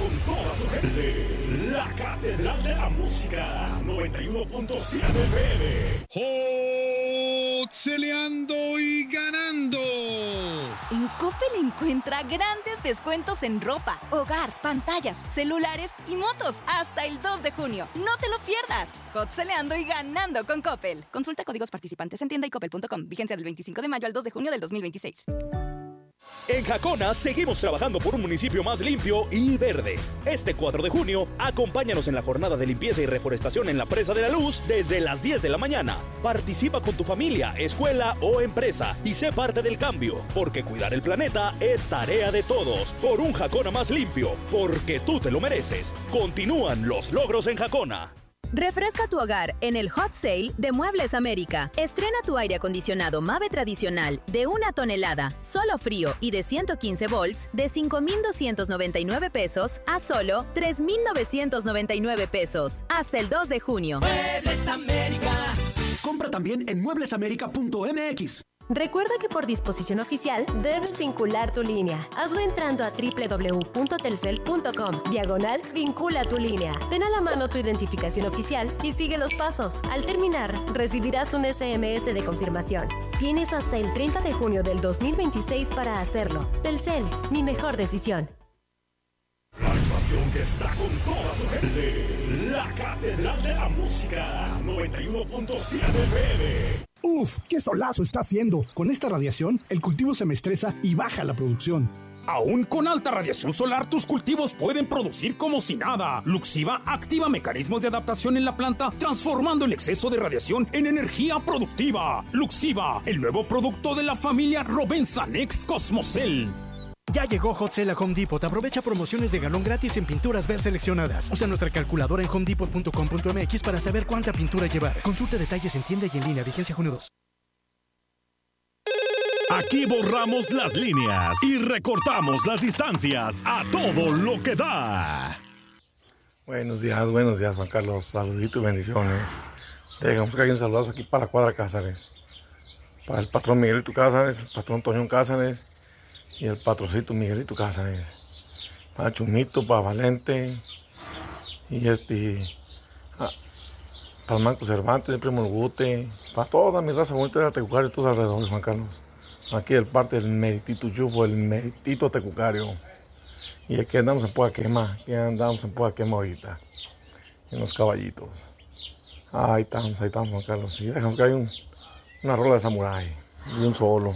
con toda su gente. La Catedral de la Música, 91.7 FM. ¡Jotzeleando y ganando! En Coppel encuentra grandes descuentos en ropa, hogar, pantallas, celulares y motos hasta el 2 de junio. ¡No te lo pierdas! Jotzeleando y ganando con Coppel. Consulta códigos participantes en tienda y coppel.com. Vigencia del 25 de mayo al 2 de junio del 2026. En Jacona seguimos trabajando por un municipio más limpio y verde. Este 4 de junio, acompáñanos en la jornada de limpieza y reforestación en la Presa de la Luz desde las 10 de la mañana. Participa con tu familia, escuela o empresa y sé parte del cambio, porque cuidar el planeta es tarea de todos. Por un Jacona más limpio, porque tú te lo mereces. Continúan los logros en Jacona. Refresca tu hogar en el Hot Sale de Muebles América. Estrena tu aire acondicionado Mave tradicional de 1 tonelada, solo frío y de 115 volts de 5,299 pesos a solo 3,999 pesos. Hasta el 2 de junio. Muebles América. Compra también en mueblesamerica.mx. Recuerda que por disposición oficial debes vincular tu línea. Hazlo entrando a www.telcel.com/vincula tu línea. Ten a la mano tu identificación oficial y sigue los pasos. Al terminar, recibirás un SMS de confirmación. Tienes hasta el 30 de junio del 2026 para hacerlo. Telcel, mi mejor decisión. La estación que está con toda su gente. La Catedral de la Música, 91.7 FM. ¡Uf! ¡Qué solazo está haciendo! Con esta radiación, el cultivo se me estresa y baja la producción. Aún con alta radiación solar, tus cultivos pueden producir como si nada. Luxiva activa mecanismos de adaptación en la planta, transformando el exceso de radiación en energía productiva. Luxiva, el nuevo producto de la familia Rovensa Next Cosmocel. Ya llegó Hot Sale a Home Depot. Aprovecha promociones de galón gratis en pinturas Ver seleccionadas. Usa nuestra calculadora en homedepot.com.mx para saber cuánta pintura llevar. Consulta detalles en tienda y en línea. Vigencia junio 2. Aquí borramos las líneas y recortamos las distancias a todo lo que da. Buenos días, Juan Carlos. Saluditos y bendiciones. Dejamos que hay un saludazo aquí para la Cuadra Cázares. Para el patrón Miguelito Cázares, el patrón Toñón Cázares y el patrocito Miguelito Cázares. Para Chumito, para Valente y para Manco Cervantes, el primo Gute, para toda mi raza bonita de la Tecucario y todos alrededor, Juan Carlos. Aquí del parte del meritito Yufo, el meritito Tecucario. Y aquí andamos en Puebla Quema, ahorita, en los caballitos. Ahí estamos, Juan Carlos. Y dejamos que hay una rola de samurái y un solo.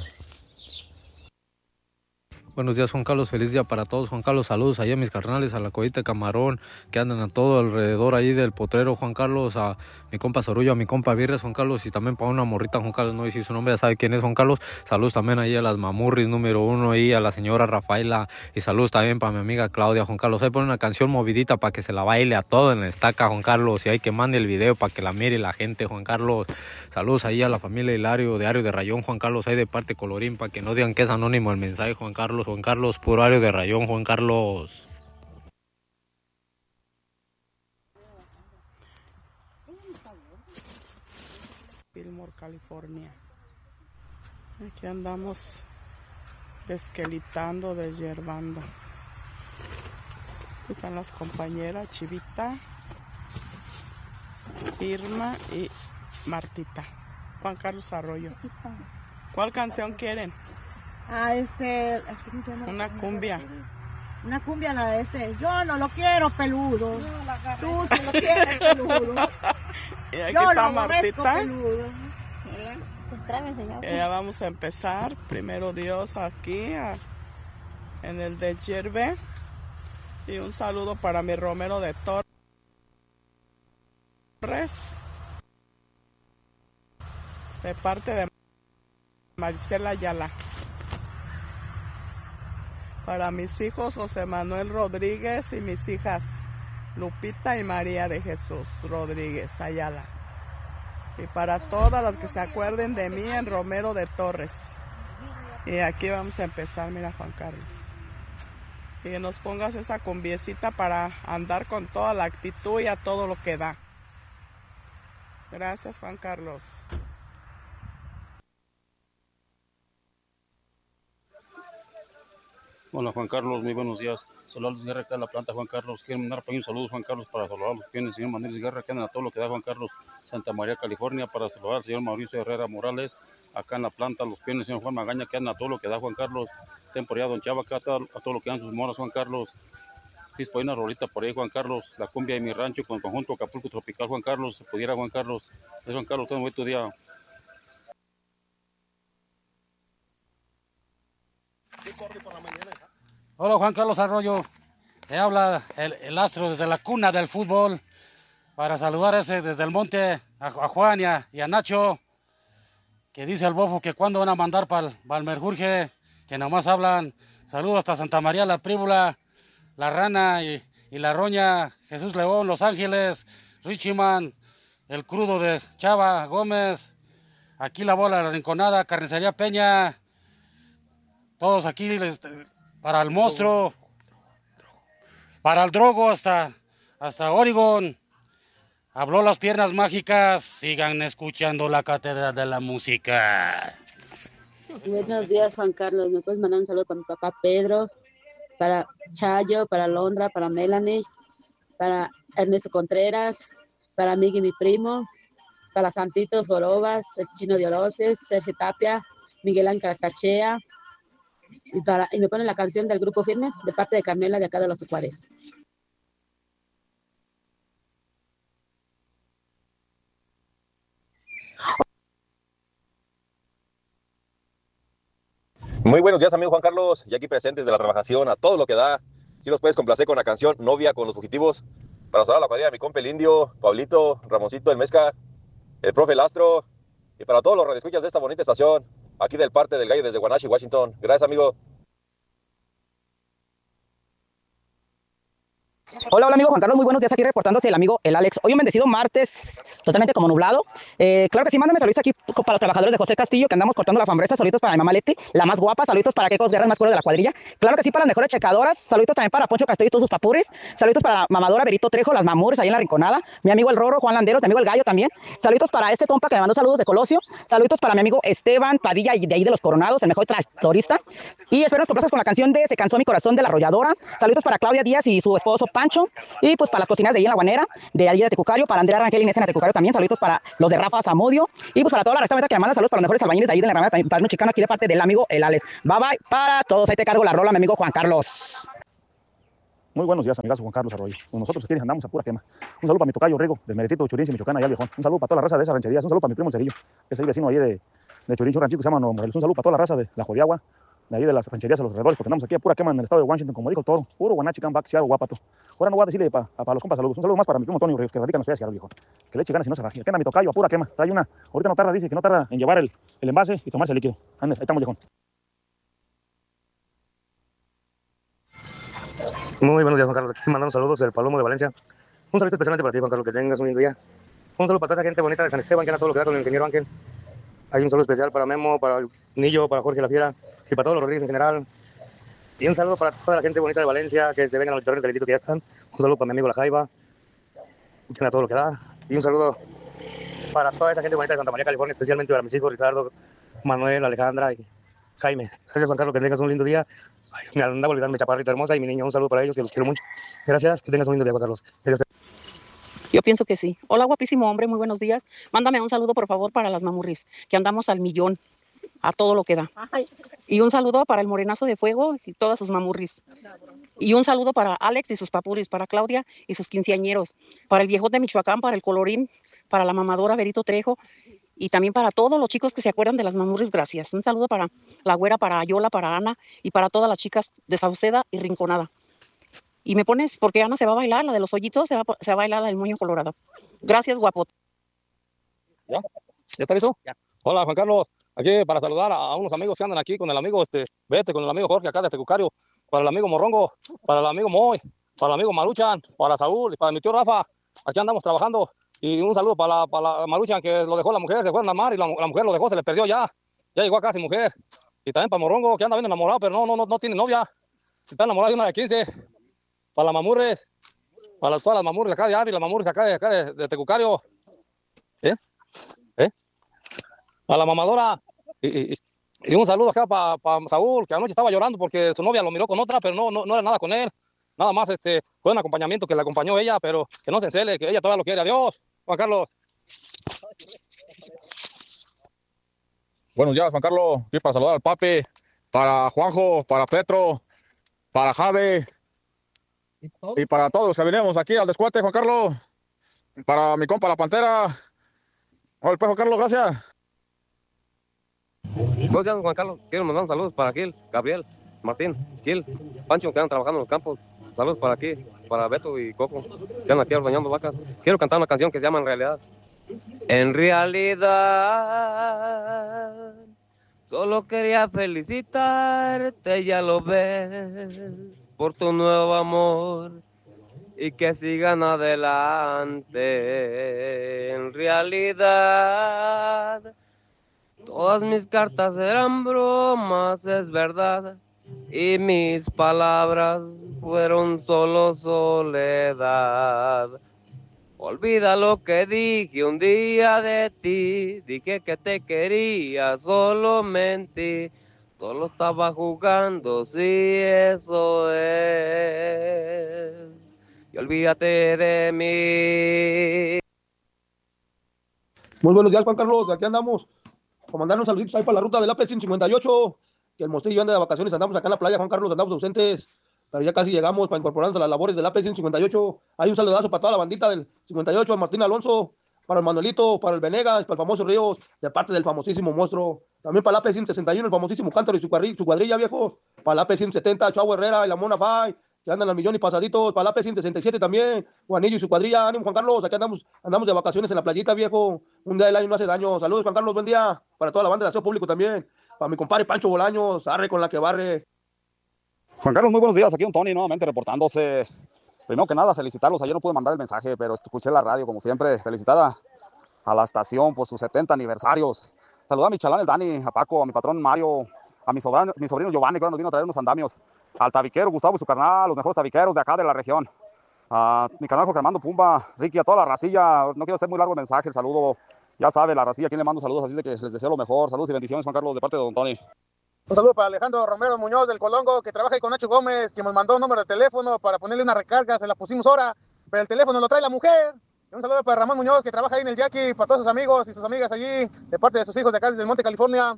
Buenos días, Juan Carlos, feliz día para todos. Juan Carlos, saludos ahí a mis carnales, a la Codita de Camarón, que andan a todo alrededor ahí del potrero, Juan Carlos, a mi compa Sorullo, a mi compa Virres, Juan Carlos, y también para una morrita, Juan Carlos, no dice su nombre, ya sabe quién es, Juan Carlos. Saludos también ahí a las mamurris número 1, ahí a la señora Rafaela, y saludos también para mi amiga Claudia, Juan Carlos. Ahí pone una canción movidita para que se la baile a todo en la estaca, Juan Carlos, y hay que mande el video para que la mire la gente, Juan Carlos. Saludos ahí a la familia Hilario de Ario de Rayón, Juan Carlos, ahí de parte Colorín, para que no digan que es anónimo el mensaje, Juan Carlos, puro Ario de Rayón, Juan Carlos. Fillmore, California. Aquí andamos desquelitando, desyerbando. Aquí están las compañeras Chivita, Irma y Martita. Juan Carlos Arroyo. ¿Cuál canción quieren? ¿Cómo se llama? Una cumbia. Una cumbia, yo no lo quiero peludo. Tú sí lo quieres peludo. Y aquí está Martita. Ya vamos a empezar, primero Dios, aquí en el de Yerbe. Y un saludo para mi Romero de Torres. De parte de Maricela Ayala. Para mis hijos José Manuel Rodríguez y mis hijas Lupita y María de Jesús Rodríguez Ayala. Y para todas las que se acuerden de mí en Romero de Torres. Y aquí vamos a empezar, mira Juan Carlos. Y que nos pongas esa cumbiecita para andar con toda la actitud y a todo lo que da. Gracias, Juan Carlos. Hola Juan Carlos, muy buenos días. Solar Guerra acá en la planta, Juan Carlos. Quiero mandar un saludo, Juan Carlos, para saludar a los piones, señor Manuel Guerra, que andan a todo lo que da Juan Carlos, Santa María, California, para saludar al señor Mauricio Herrera Morales, acá en la planta, los piones, señor Juan Magaña, que andan a todo lo que da Juan Carlos, temporada Don Chava, acá a todo lo que dan sus moras, Juan Carlos. Hay una rolita por ahí, Juan Carlos, la cumbia de mi rancho con conjunto Acapulco Tropical, Juan Carlos, se pudiera, Juan Carlos. Es Juan Carlos, ten un bonito día. Hola Juan Carlos Arroyo, te habla el astro desde la cuna del fútbol para saludar desde el monte a Juan y a Nacho, que dice el bofo que cuando van a mandar para el Merjurje, que nomás hablan. Saludos hasta Santa María la Príbula, La Rana y La Roña, Jesús León, Los Ángeles, Richiman, el crudo de Chava Gómez, aquí la bola, la Rinconada, Carnicería Peña, todos aquí, para el monstruo, para el Drogo hasta Oregon. Habló las piernas mágicas, sigan escuchando la Cátedra de la Música. Buenos días, Juan Carlos. ¿Me puedes mandar un saludo para mi papá Pedro, para Chayo, para Londra, para Melanie, para Ernesto Contreras, para Miguel, mi primo, para Santitos Jorobas, el Chino de Oroces, Sergio Tapia, Miguel Ángel Carcachea, y me ponen la canción del Grupo Firme de parte de Camila de acá de Los Juárez. Muy buenos días, amigo Juan Carlos, ya aquí presentes de la rebajación a todo lo que da. Si los puedes complacer con la canción Novia con los Fugitivos, para saludar a la cuadrilla de mi compa el Indio, Pablito, Ramoncito, el Mezca, el profe el Astro, y para todos los radioescuchas de esta bonita estación, aquí del parte del Gallo desde Wenatchee, Washington. Gracias, amigo. Hola amigo Juan Carlos, muy buenos días, aquí reportándose el amigo el Alex. Hoy un bendecido martes, totalmente como nublado. Claro que sí, mándame saludos aquí para los trabajadores de José Castillo, que andamos cortando la fambresa. Saluditos para mi mamá Leti, la más guapa. Saluditos para Kekos Guerra, el más cuero de la cuadrilla. Claro que sí, para las mejores checadoras. Saluditos también para Poncho Castillo y todos sus papures. Saluditos para la mamadora Berito Trejo, las mamures ahí en la Rinconada. Mi amigo el Rorro, Juan Landero, mi amigo el Gallo también. Saluditos para ese compa que me mandó saludos de Colosio. Saluditos para mi amigo Esteban Padilla, y de ahí de los Coronados, el mejor tractorista. Y espero nos complaces con la canción de Se cansó mi corazón de La Arrolladora. Saluditos para Claudia Díaz y su esposo Pancho. Y pues para las cocineras de ahí en La Guanera, de allí de Tecucario, para Andrea Rangel y Inés en Tecucario también. Saluditos para los de Rafa Zamudio. Y pues para toda la restaurante que me manda saludos para los mejores albañiles de ahí de la Ramada, para un chicano aquí de parte del amigo el Alex. Bye bye para todos. Ahí te cargo la rola, mi amigo Juan Carlos. Muy buenos días, amigazo Juan Carlos Arroyo. Con nosotros aquí andamos a pura quema. Un saludo para mi tocayo Rigo, del Meretito, Churincio, Michoacán, allá al Viejón. Un saludo para toda la raza de esas rancherías. Un saludo para mi primo Cerillo, que es el vecino ahí de Churincio, un ranchito que se llama Nuevo Morelos. Un saludo para toda la raza de la Jodiagua, de ahí de las rancherías a los alrededores, porque andamos aquí a pura quema en el estado de Washington, como dijo el Toro. Puro Guanachi, Cambac, Seattle, Guapato. Ahora no voy a decirle para los compas saludos. Un saludo más para mi primo Antonio Ríos, que radica en la ciudad de Seattle, viejo. Que le eche ganas y no se raje. Aquí anda mi tocayo a pura quema. Trae una, ahorita no tarda, dice que no tarda en llevar el envase y tomarse el líquido. Ande, ahí estamos, viejón. Muy buenos días, Juan Carlos. Aquí mandamos saludos del Palomo de Valencia. Un saludo especialmente para ti, Juan Carlos, que tengas un lindo día. Un saludo para toda esa gente bonita de San Esteban, que anda todo lo que da con el ingeniero Ángel. Hay un saludo especial para Memo, para el Nillo, para Jorge La Fiera y para todos los Rodríguez en general. Y un saludo para toda la gente bonita de Valencia, que se vengan a los terrenos calentitos que ya están. Un saludo para mi amigo La Jaiba, que anda todo lo que da. Y un saludo para toda esa gente bonita de Santa María, California, especialmente para mis hijos Ricardo, Manuel, Alejandra y Jaime. Gracias, Juan Carlos, que tengas un lindo día. Ay, me andaba olvidando mi chaparrita hermosa y mi niño. Un saludo para ellos, que los quiero mucho. Gracias, que tengas un lindo día, Juan Carlos. Gracias. Yo pienso que sí. Hola, guapísimo hombre, muy buenos días. Mándame un saludo, por favor, para las mamurris, que andamos al millón, a todo lo que da. Y un saludo para el Morenazo de Fuego y todas sus mamurris. Y un saludo para Alex y sus papuris, para Claudia y sus quinceañeros, para el Viejón de Michoacán, para el Colorín, para la mamadora Berito Trejo, y también para todos los chicos que se acuerdan de las mamurris, gracias. Un saludo para la güera, para Ayola, para Ana y para todas las chicas de Sauceda y Rinconada. Y me pones, porque Ana se va a bailar, la de los hoyitos, se va a bailar la del moño colorado. Gracias, guapo. ¿Ya? ¿Ya está listo? Ya. Hola, Juan Carlos. Aquí para saludar a unos amigos que andan aquí con el amigo Vete, con el amigo Jorge acá de Tecucario, para el amigo Morrongo, para el amigo Moy, para el amigo Maruchan, para Saúl y para mi tío Rafa. Aquí andamos trabajando. Y un saludo para la Maruchan, que lo dejó la mujer, se fue a mar y la mujer lo dejó, se le perdió ya. Ya llegó acá sin mujer. Y también para Morrongo, que anda bien enamorado, pero no tiene novia. Se está enamorado de una de 15. Para las mamurres, para todas las mamurres acá de Ávila, las mamurres acá de Tecucario. A la mamadora. Y Y un saludo acá para Saúl, que anoche estaba llorando porque su novia lo miró con otra, pero no era nada con él. Nada más fue un acompañamiento que le acompañó ella, pero que no se encele, que ella todavía lo quiere. Adiós, Juan Carlos. Buenos días, Juan Carlos. Aquí para saludar al papi, para Juanjo, para Petro, para Jave y para todos los que vinimos aquí al descuate, Juan Carlos. Para mi compa La Pantera. Hola, pues, Juan Carlos, gracias. Buenos días, Juan Carlos. Quiero mandar un saludo para Gil, Gabriel, Martín, Gil, Pancho, que andan trabajando en el campo. Saludos para aquí, para Beto y Coco, que andan aquí ordeñando vacas. Quiero cantar una canción que se llama En Realidad. En realidad, solo quería felicitarte, ya lo ves, por tu nuevo amor y que sigan adelante. En realidad, todas mis cartas eran bromas, es verdad, y mis palabras fueron solo soledad. Olvida lo que dije un día de ti, dije que te quería, solo mentí, solo estaba jugando, sí, eso es, y olvídate de mí. Muy buenos días, Juan Carlos, aquí andamos, para mandar un saludito ahí para la ruta del AP 158, que el Mostrillo anda de vacaciones, andamos acá en la playa, Juan Carlos, andamos ausentes, pero ya casi llegamos para incorporarnos a las labores del AP 158. Hay un saludazo para toda la bandita del 58, a Martín Alonso, para el Manuelito, para el Venegas, para el famoso Ríos, de parte del famosísimo Monstruo. También para el AP 161, el famosísimo Cántaro y su cuadrilla, viejo. Para el AP 170, Chavo Herrera y la Mona Fay, que andan al millón y pasaditos. Para el AP 167 también, Juanillo y su cuadrilla. Ánimo, Juan Carlos, aquí andamos de vacaciones en la playita, viejo. Un día del año no hace daño. Saludos, Juan Carlos, buen día. Para toda la banda de aseo público también. Para mi compadre Pancho Bolaños, arre con la que barre. Juan Carlos, muy buenos días, aquí un Tony nuevamente reportándose. Primero que nada, felicitarlos, ayer no pude mandar el mensaje, pero escuché la radio como siempre, felicitar a la estación por sus 70 aniversarios. Saludar a mi chalán el Dani, a Paco, a mi patrón Mario, a mi sobrino Giovanni, que ahora nos vino a traer unos andamios, al tabiquero Gustavo y su carnal, los mejores tabiqueros de acá de la región, a mi canal Jorge Armando Pumba, Ricky, a toda la racilla. No quiero hacer muy largo el mensaje, el saludo, ya sabe la racilla a quien le mando saludos, así de que les deseo lo mejor. Saludos y bendiciones, Juan Carlos, de parte de don Tony. Un saludo para Alejandro Romero Muñoz del Colongo, que trabaja ahí con Nacho Gómez, que nos mandó un número de teléfono para ponerle una recarga, se la pusimos ahora, pero el teléfono lo trae la mujer. Un saludo para Ramón Muñoz, que trabaja ahí en el Jackie, para todos sus amigos y sus amigas allí, de parte de sus hijos de acá desde el Monte, California.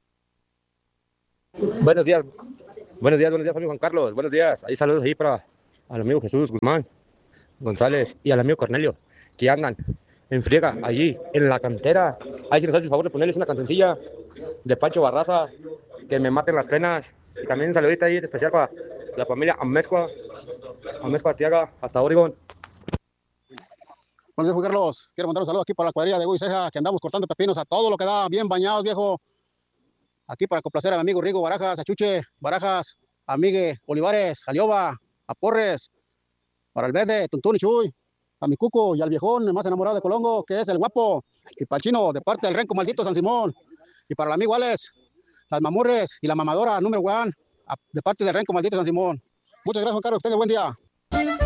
Buenos días, amigo Juan Carlos, buenos días. Ahí saludos ahí para al amigo Jesús Guzmán González y al amigo Cornelio, que andan en friega allí en la cantera. Ahí si nos hace el favor de ponerles una cancioncilla de Pancho Barraza, que me maten las penas. Y también un saludito ahí especial para la familia Amezcua Artiaga, hasta Oregon. Buenos días, Juan Carlos. Quiero mandar un saludo aquí para la cuadrilla de Hugo y Ceja, que andamos cortando pepinos a todo lo que da, bien bañados, viejo. Aquí para complacer a mi amigo Rigo Barajas, a Chuche Barajas, a Migue Olivares, a Lioba, a Porres, para el Verde, Tuntún y Chuy, a mi Cuco y al viejón, el más enamorado de Colongo, que es el Guapo, y para el Chino, de parte del Renco Maldito San Simón, y para el amigo Alex, las Mamurres y la mamadora número 1, de parte del Renco Maldito San Simón. Muchas gracias, Juan Carlos, que tenga buen día.